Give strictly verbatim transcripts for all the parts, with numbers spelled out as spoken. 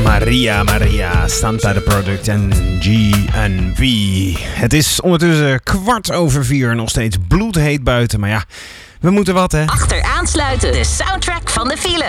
Maria Maria, Santa de Product en G en V. Het is ondertussen kwart over vier, nog steeds bloedheet buiten. Maar ja, we moeten wat, hè. Achteraansluiten, de soundtrack van de file.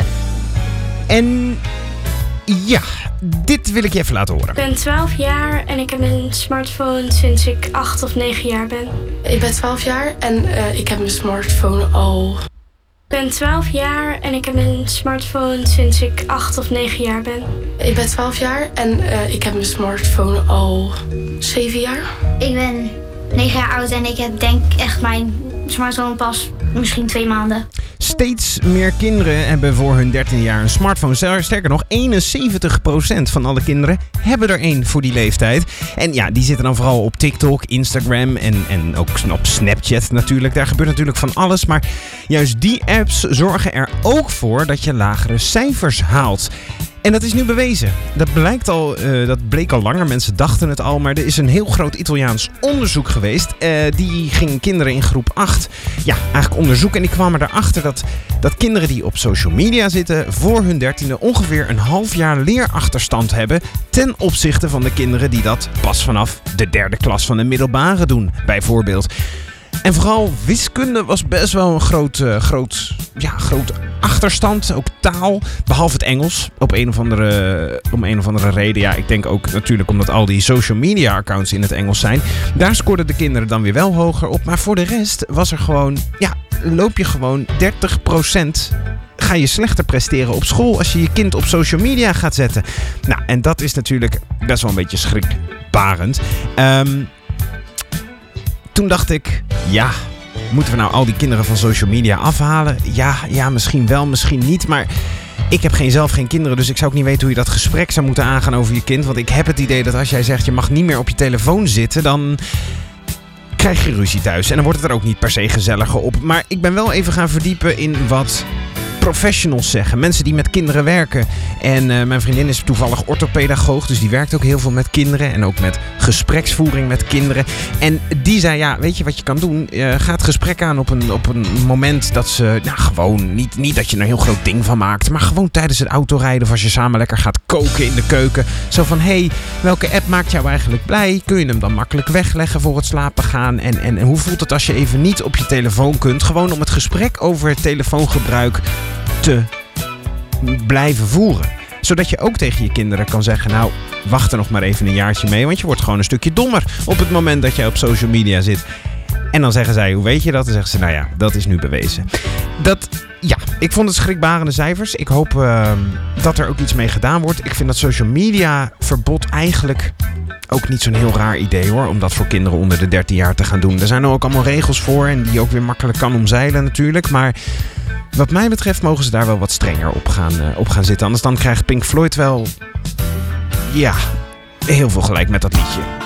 En ja, dit wil ik je even laten horen. Ik ben twaalf jaar en ik heb een smartphone sinds ik acht of negen jaar ben. Ik ben twaalf jaar en uh, ik heb mijn smartphone al... Ik ben twaalf jaar en ik heb een smartphone sinds ik acht of negen jaar ben. Ik ben twaalf jaar en uh, ik heb mijn smartphone al zeven jaar. Ik ben negen jaar oud en ik heb denk echt mijn smartphone pas misschien twee maanden. Steeds meer kinderen hebben voor hun dertien jaar een smartphone. Sterker nog, eenenzeventig procent van alle kinderen hebben er één voor die leeftijd. En ja, die zitten dan vooral op TikTok, Instagram en, en ook op Snapchat natuurlijk. Daar gebeurt natuurlijk van alles. Maar juist die apps zorgen er ook voor dat je lagere cijfers haalt. En dat is nu bewezen. Dat blijkt al, uh, dat bleek al langer. Mensen dachten het al. Maar er is een heel groot Italiaans onderzoek geweest. Uh, die ging kinderen in groep acht ja, eigenlijk onderzoeken. En die kwamen erachter dat, dat kinderen die op social media zitten voor hun dertiende ongeveer een half jaar leerachterstand hebben ten opzichte van de kinderen die dat pas vanaf de derde klas van de middelbare doen, bijvoorbeeld. En vooral wiskunde was best wel een groot, uh, groot, ja, groot achterstand. Ook taal, behalve het Engels. Op een of andere, om een of andere reden. Ja, ik denk ook natuurlijk omdat al die social media accounts in het Engels zijn. Daar scoorden de kinderen dan weer wel hoger op. Maar voor de rest was er gewoon, ja, loop je gewoon dertig procent... ga je slechter presteren op school als je je kind op social media gaat zetten. Nou, en dat is natuurlijk best wel een beetje schrikbarend. Um, Toen dacht ik, ja, moeten we nou al die kinderen van social media afhalen? Ja, ja, misschien wel, misschien niet. Maar ik heb geen, zelf geen kinderen, dus ik zou ook niet weten hoe je dat gesprek zou moeten aangaan over je kind. Want ik heb het idee dat als jij zegt, je mag niet meer op je telefoon zitten, dan krijg je ruzie thuis. En dan wordt het er ook niet per se gezelliger op. Maar ik ben wel even gaan verdiepen in wat professionals zeggen. Mensen die met kinderen werken. En uh, mijn vriendin is toevallig orthopedagoog. Dus die werkt ook heel veel met kinderen. En ook met gespreksvoering met kinderen. En die zei, ja, weet je wat je kan doen? Uh, ga het gesprek aan op een, op een moment dat ze, nou gewoon, niet, niet dat je er een heel groot ding van maakt. Maar gewoon tijdens het autorijden of als je samen lekker gaat koken in de keuken. Zo van, hé, hey, welke app maakt jou eigenlijk blij? Kun je hem dan makkelijk wegleggen voor het slapen gaan? En, en, en hoe voelt het als je even niet op je telefoon kunt? Gewoon om het gesprek over het telefoongebruik te blijven voeren. Zodat je ook tegen je kinderen kan zeggen, nou, wacht er nog maar even een jaartje mee, want je wordt gewoon een stukje dommer op het moment dat jij op social media zit. En dan zeggen zij, hoe weet je dat? Dan zeggen ze, nou ja, dat is nu bewezen. Dat, ja, ik vond het schrikbarende cijfers. Ik hoop uh, dat er ook iets mee gedaan wordt. Ik vind dat social media verbod eigenlijk ook niet zo'n heel raar idee, hoor, om dat voor kinderen onder de dertien jaar te gaan doen. Er zijn er ook allemaal regels voor en die je ook weer makkelijk kan omzeilen natuurlijk, maar wat mij betreft mogen ze daar wel wat strenger op gaan, uh, op gaan zitten. Anders dan krijgt Pink Floyd wel, ja, heel veel gelijk met dat liedje.